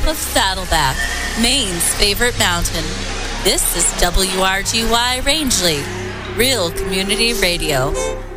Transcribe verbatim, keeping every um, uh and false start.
of Saddleback, Maine's favorite mountain. This is W R G Y Rangeley, Real Community Radio.